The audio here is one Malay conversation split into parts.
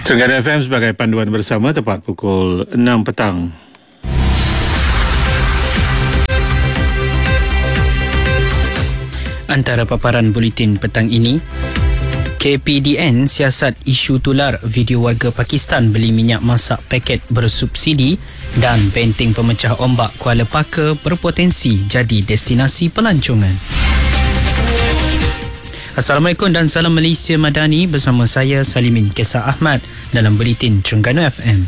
Terengganu FM sebagai panduan bersama tepat pukul 6 petang. Antara paparan buletin petang ini, KPDN siasat isu tular video warga Pakistan beli minyak masak paket bersubsidi dan benteng pemecah ombak Kuala Paka berpotensi jadi destinasi pelancongan. Assalamualaikum dan salam Malaysia Madani, bersama saya Salimin Kesar Ahmad dalam buletin Terengganu FM.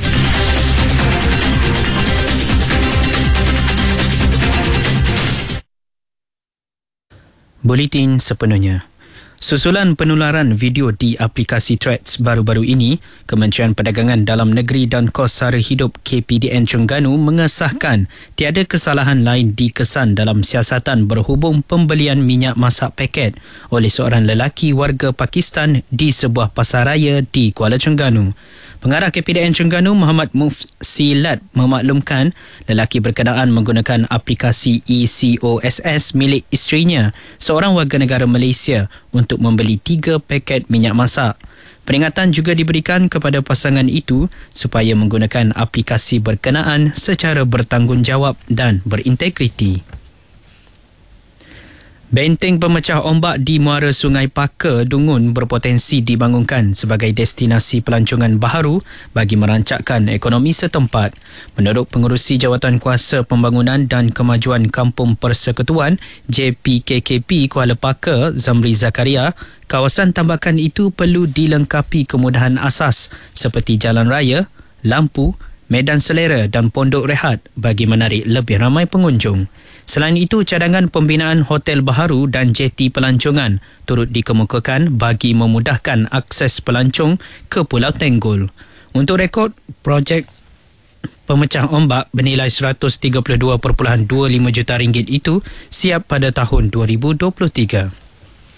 Buletin sepenuhnya. Susulan penularan video di aplikasi Threads baru-baru ini, Kementerian Perdagangan Dalam Negeri dan Kos Sara Hidup KPDN Terengganu mengesahkan tiada kesalahan lain dikesan dalam siasatan berhubung pembelian minyak masak paket oleh seorang lelaki warga Pakistan di sebuah pasaraya di Kuala Terengganu. Pengarah KPDN Terengganu Muhammad Mufsilat memaklumkan lelaki berkenaan menggunakan aplikasi ECOSS milik isterinya, seorang warga negara Malaysia, untuk membeli 3 paket minyak masak. Peringatan juga diberikan kepada pasangan itu supaya menggunakan aplikasi berkenaan secara bertanggungjawab dan berintegriti. Benteng pemecah ombak di muara Sungai Paka, Dungun berpotensi dibangunkan sebagai destinasi pelancongan baharu bagi merancakkan ekonomi setempat. Menurut Pengerusi Jawatan Kuasa Pembangunan dan Kemajuan Kampung Persekutuan JPKKP Kuala Paka, Zamri Zakaria, kawasan tambakan itu perlu dilengkapi kemudahan asas seperti jalan raya, lampu, medan selera dan pondok rehat bagi menarik lebih ramai pengunjung. Selain itu, cadangan pembinaan hotel baharu dan jeti pelancongan turut dikemukakan bagi memudahkan akses pelancong ke Pulau Tenggol. Untuk rekod, projek pemecah ombak bernilai RM132.25 juta itu siap pada tahun 2023.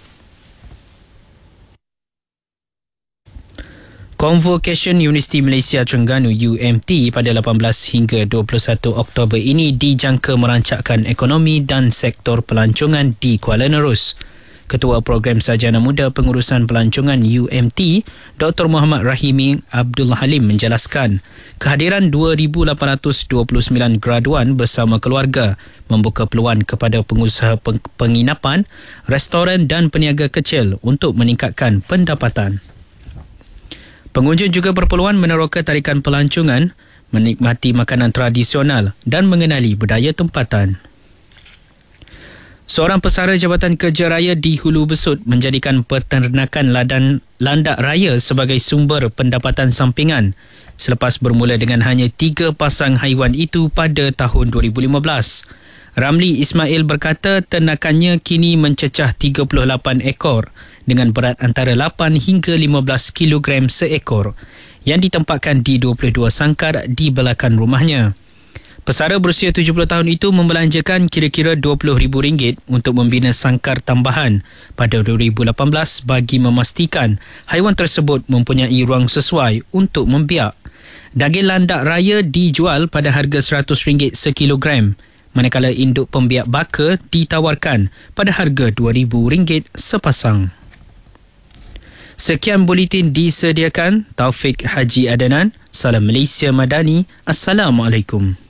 Convocation Universiti Malaysia Terengganu UMT pada 18 hingga 21 Oktober ini dijangka merancakkan ekonomi dan sektor pelancongan di Kuala Nerus. Ketua Program Sarjana Muda Pengurusan Pelancongan UMT, Dr. Muhammad Rahimi Abdul Halim menjelaskan, kehadiran 2,829 graduan bersama keluarga membuka peluang kepada pengusaha penginapan, restoran dan peniaga kecil untuk meningkatkan pendapatan. Pengunjung juga berpeluang meneroka tarikan pelancongan, menikmati makanan tradisional dan mengenali budaya tempatan. Seorang pesara Jabatan Kerja Raya di Hulu Besut menjadikan peternakan landak raya sebagai sumber pendapatan sampingan selepas bermula dengan hanya 3 pasang haiwan itu pada tahun 2015. Ramli Ismail berkata ternakannya kini mencecah 38 ekor dengan berat antara 8 hingga 15 kilogram seekor yang ditempatkan di 22 sangkar di belakang rumahnya. Pesara berusia 70 tahun itu membelanjakan kira-kira RM20,000 untuk membina sangkar tambahan pada 2018 bagi memastikan haiwan tersebut mempunyai ruang sesuai untuk membiak. Daging landak raya dijual pada harga RM100 sekilogram, manakala induk pembiak baka ditawarkan pada harga RM2,000 sepasang. Sekian buletin disediakan Taufik Haji Adanan. Salam Malaysia Madani. Assalamualaikum.